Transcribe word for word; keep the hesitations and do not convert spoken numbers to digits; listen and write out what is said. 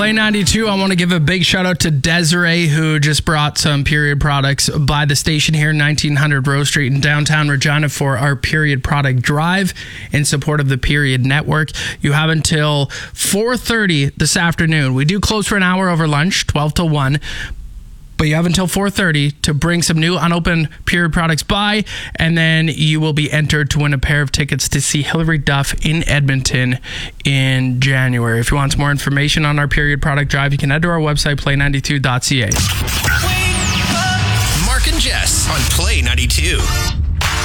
Play ninety-two. I want to give a big shout out to Desiree, who just brought some period products by the station here, nineteen hundred Rose Street in downtown Regina, for our period product drive in support of the Period Network. You have until four thirty this afternoon. We do close for an hour over lunch, twelve to one. But you have until four thirty to bring some new unopened period products by, and then you will be entered to win a pair of tickets to see Hilary Duff in Edmonton in January. If you want some more information on our period product drive, you can head to our website, play ninety-two dot c a. Mark and Jess on Play ninety-two.